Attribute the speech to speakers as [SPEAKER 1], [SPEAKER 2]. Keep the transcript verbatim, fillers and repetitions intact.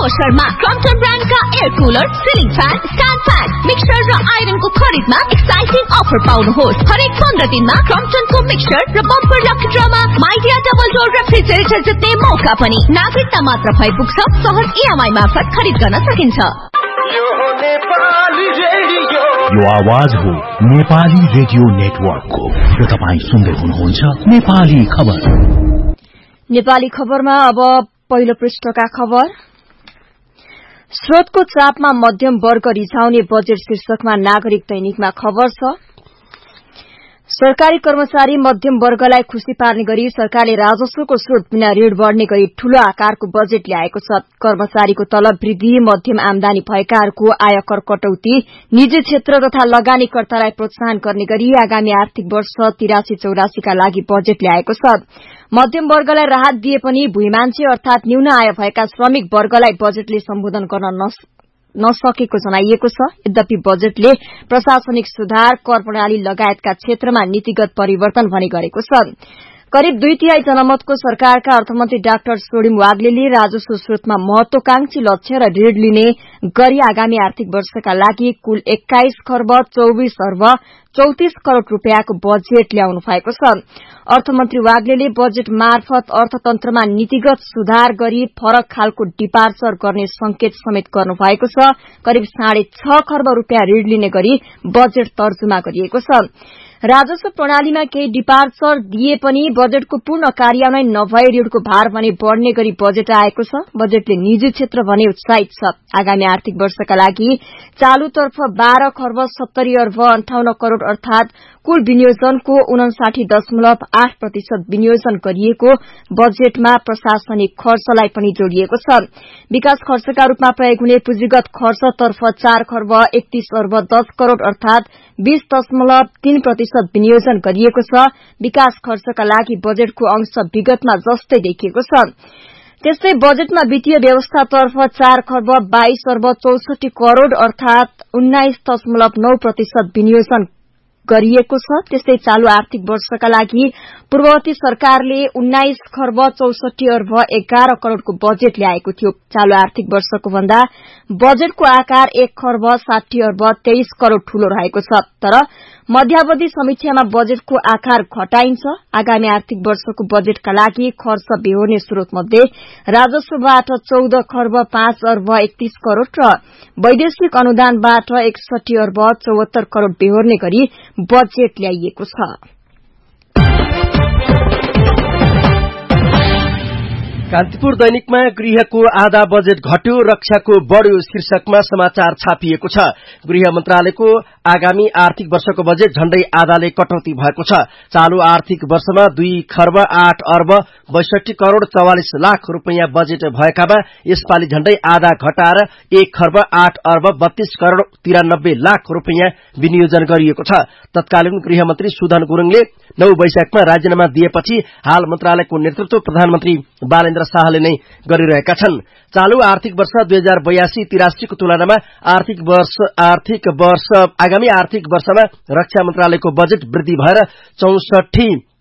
[SPEAKER 1] मोसरमा Crompton ब्रान्डका air cooler, ceiling fan, stand fan, mixer र आइरनको खरिदमा exciting offer पाउनुहोस्। हरेक पन्ध्र दिनमा क्रम्पटनको मिक्सर र bumper lucky ड्रमा Midea double door refrigerator जित्ने मौका पनि। नागरिकता मात्र भए पुग्छ, सहज इएमआई मार्फत खरिद गर्न सकिन्छ।
[SPEAKER 2] यो आवाज हो नेपाली रेडियो नेटवर्कको र तपाईँ सुन्दै हुनुहुन्छ नेपाली खबर।
[SPEAKER 3] नेपाली खबरमा अब पहिलो पृष्ठका खबर। स्रोतको चापमा मध्यम वर्ग रिझाउने बजेट शीर्षकमा नागरिक दैनिकमा खबर छ। सरकारी कर्मचारी मध्यम वर्गलाई खुशी पार्ने गरी सरकारले राजस्वको स्रोत बिना ऋण बढ़ने गरी ठूलो आकारको बजेट ल्याएको छ। कर्मचारीको तलब वृद्धि, मध्यम आमदानी भएकाहरूको आयकर कटौती, निजी क्षेत्र तथा लगानीकर्तालाई प्रोत्साहन गर्ने गरी आगामी आर्थिक वर्ष तिरासी चौरासीका लागि बजेट ल्याएको छ। मध्यम वर्गलाई राहत दिए पनि भूइमान्छे अर्थात न्यून आय भएका श्रमिक वर्गलाई बजेटले सम्बोधन गर्न नसकेको जनाइएको छ। यद्यपि बजेटले प्रशासनिक सुधार, कर प्रणाली लगायतका क्षेत्रमा नीतिगत परिवर्तन भने गरेको छ। करिब दुई तिहाई जनमतको सरकारका अर्थमन्त्री डाक्टर सोडिम वाग्लेले राजस्व स्रोतमा महत्वाकांक्षी लक्ष्य र ऋण लिने गरी आगामी आर्थिक वर्षका लागि कुल एक्काइस खर्ब चौबिस अर्ब चौतिस करोड़ रूपियाँको बजेट ल्याउनु भएको छ। अर्थमन्त्री वाग्लेले बजेट मार्फत अर्थतन्त्रमा नीतिगत सुधार गरी फरक खालको डिपार्चर गर्ने संकेत समेत गर्नु भएको छ। करिब साढे छ खर्ब रूपियाँ ऋण लिने गरी बजेट तर्जुमा गरिएको छ। राजस्व प्रणालीमा केही डिपार्चर दिए पनि बजेटको पूर्ण कार्यान्वयन नभए ऋणको भार भने बढ़ने गरी बजेट आएको छ। बजेटले निजी क्षेत्र भने उत्साहित छ। आगामी आर्थिक वर्षका लागि चालूतर्फ बाह्र खर्ब सत्तरी अर्ब अन्ठाउन्न करोड़ अर्थात कुल विनियोजनको उनसाठी दशमलव आठ प्रतिशत विनियोजन गरिएको बजेटमा प्रशासनिक खर्चलाई पनि जोडिएको छ। विकास खर्चका रूपमा प्रयोग हुने पुँजीगत खर्चतर्फ चार खर्ब एकतीस अर्ब दस करोड़ अर्थात बीस दशमलव तीन प्रतिशत विनियोजन गरिएको छ। विकास खर्चका लागि बजेटको अंश विगतमा जस्तै देखिएको छ। त्यस्तै बजेटमा वित्तीय व्यवस्थातर्फ चार खर्ब बाइस अर्ब चौसठी करोड़ अर्थात उन्नाइस दशमलव नौ प्रतिशत विनियोजन गरिएको छ। त्यस्तै चालू आर्थिक वर्षका लागि पूर्ववर्ती सरकारले उन्नाइस खर्ब चौसठी अर्ब एघार करोड़को बजेट ल्याएको थियो। चालू आर्थिक वर्षको भन्दा बजेटको आकार एक खर्ब साठी अर्ब तेइस करोड़ ठूलो रहेको छ। तर मध्यावधि समीक्षामा बजेटको आकार घटाइन्छ। आगामी आर्थिक वर्षको बजेटका लागि खर्च बेहोर्ने स्रोतमध्ये राजस्वबाट चौध खर्ब पाँच अर्ब एकतीस करोड़ र वैदेशिक अनुदानबाट एकसठी अर्ब चौहत्तर करोड़ बेहोर्ने गरी बजेट ल्याइएको छ।
[SPEAKER 4] कान्तिपुर दैनिकमा गृहको आधा बजेट घट्यो, रक्षाको बढ़्यो शीर्षकमा समाचार छापिएको छ। गृह मन्त्रालयको आगामी आर्थिक वर्षको बजेट झण्डै आधाले कटौती भएको छ। चालू आर्थिक वर्षमा दुई खर्ब आठ अर्ब बैसठी करोड़ चौवालिस लाख रूपियाँ बजेट भएकामा यसपालि झण्डै आधा घटाएर एक खर्ब आठ अर्ब बत्तीस करोड़ तिरानब्बे लाख रूपियाँ विनियोजन गरिएको छ। तत्कालीन गृहमन्त्री सुधन गुरुङले नौ वैशाखमा राजीनामा दिएपछि हाल मन्त्रालयको नेतृत्व प्रधानमन्त्री बालेन्द्र शाहले नै गरिरहेका छन्। चालू आर्थिक वर्ष दुई हजार बयासी तिरासीको तुलनामा आर्थिक वर्ष आर्थिक वर्ष आगामी आर्थिक वर्षमा रक्षा मन्त्रालयको बजेट वृद्धि भएर चौसठी